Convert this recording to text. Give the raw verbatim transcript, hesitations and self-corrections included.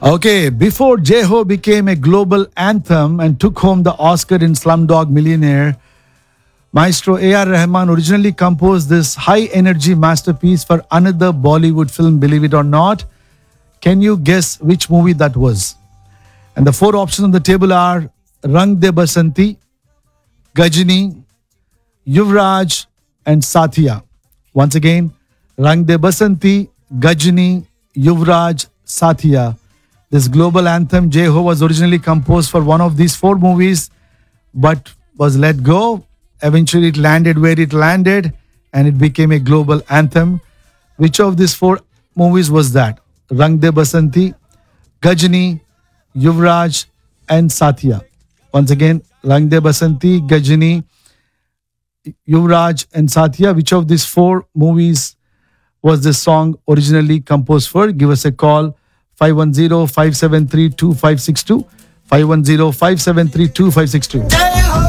Okay, before Jai Ho became a global anthem and took home the Oscar in Slumdog Millionaire, Maestro A R. Rahman originally composed this high-energy masterpiece for another Bollywood film, believe it or not. Can you guess which movie that was? And the four options on the table are Rang De Basanti, Gajini, Yuvraj, and Satya. Once again, Rang De Basanti, Gajini, Yuvraj, Satya. This global anthem, Jai Ho, was originally composed for one of these four movies, but was let go. Eventually, it landed where it landed, and it became a global anthem. Which of these four movies was that? Rang De Basanti, Gajini, Yuvraj, and Satya. Once again, Rang De Basanti, Gajini, Yuvraj, and Satya. Which of these four movies was this song originally composed for? Give us a call. five one zero, five seven three, two five six two. five one zero, five seven three, two five six two.